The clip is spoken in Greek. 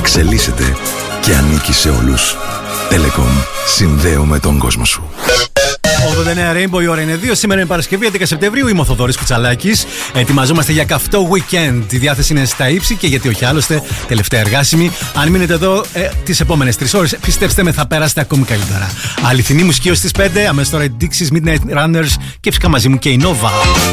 εξελίσσεται και ανήκει σε όλους. Telecom. Συνδέουμε τον κόσμο σου. 89 Rainbow, η ώρα είναι 2. Σήμερα είναι Παρασκευή, 11 Σεπτεμβρίου. Είμαι ο Θοδωρής Κουτσαλάκης. Ετοιμαζόμαστε για καυτό weekend. Η διάθεση είναι στα ύψη και γιατί όχι άλλωστε, τελευταία εργάσιμη. Αν μείνετε εδώ τις επόμενες 3 ώρες, πιστέψτε με, θα περάσετε ακόμη καλύτερα. Αληθινή μουσική ως τις 5. Αμέσως τώρα οι Dixies, Midnight Runners και φυσικά μαζί μου και η Nova.